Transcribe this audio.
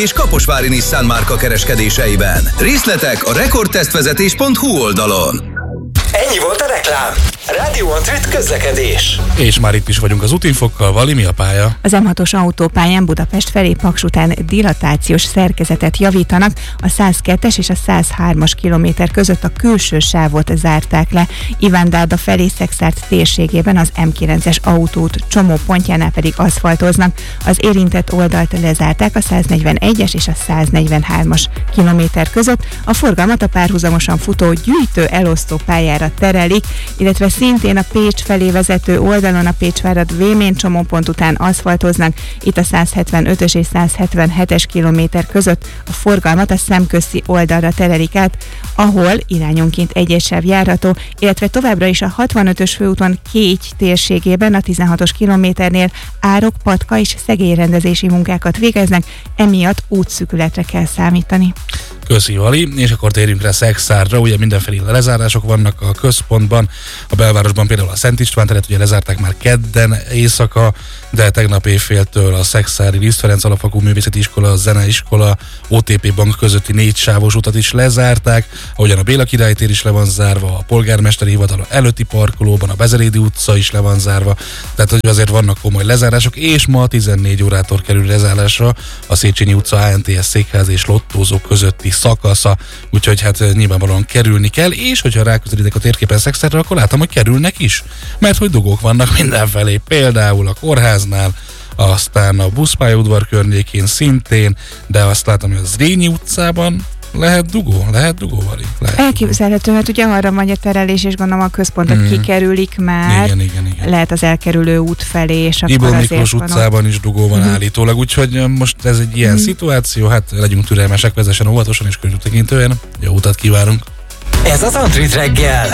és Kaposvári Nissan márka kereskedéseiben. Részletek a rekordtesztvezetés.hu oldalon. Ennyi volt a reklám. Rádió Antrit közlekedés. És már itt is vagyunk az útinfokkal. Vali, mi a pálya? Az M6-os autópályán Budapest felé Paks után dilatációs szerkezetet javítanak. A 102-es és a 103-as kilométer között a külső sávot zárták le. Iván-Dárda felé Szexárd térségében az M9-es autóút csomópontjánál pedig aszfaltoznak. Az érintett oldalt lezárták a 141-es és a 143-as kilométer között. A forgalmat a párhuzamosan futó gyűjtő elosztó pályára terelik, illetve szintén a Pécs felé vezető oldalon a Pécsvárad Vémén csomópont után aszfaltoznak. Itt a 175-ös és 177-es kilométer között a forgalmat a Szemközti oldalra terelik át, ahol irányonként egy sáv járható, illetve továbbra is a 65-ös főúton Kégy térségében a 16-os kilométernél árok, patka és szegélyrendezési munkákat végeznek, emiatt útszűkületre kell számítani. Köszi, Vali, és akkor térjünk rá Szexárdra. Ugye mindenféle lezárások vannak a központban, a belvárosban például a Szent István teret ugye lezárták már kedden éjszaka, de tegnap éjféltől a szexári Liszt Ferenc Alapfokú Művészeti Iskola, a Zeneiskola, OTP Bank közötti 4 sávos utat is lezárták, ahogyan a Béla Király tér is le van zárva, a polgármesteri hivatal előtti parkolóban, a Bezelédi utca is le van zárva, tehát hogy azért vannak komoly lezárások, és ma 14 órától kerül lezárásra a Széchenyi utca, ANTS székház és Lottózó közötti szakasza, úgyhogy hát nyilvánvalóan kerülni kell, és hogyha ráközelítek a térképen Szexárdra, akkor látom, hogy kerülnek is, mert hogy dugók vannak mindenfelé, például a kórháznál, aztán a buszpályaudvar környékén szintén, de azt látom, hogy az Zrínyi utcában lehet dugó, Vali? Elképzelhető, hát ugye arra megy a terelés, és gondolom a központot kikerülik már. Igen. Lehet az elkerülő út felé, és akkor Ibon azért Miklós utcában is dugó van állítólag, úgyhogy most ez egy ilyen szituáció, hát legyünk türelmesek, vezessen óvatosan és körültekintően. Jó utat kívánunk! Ez az Antrit reggel.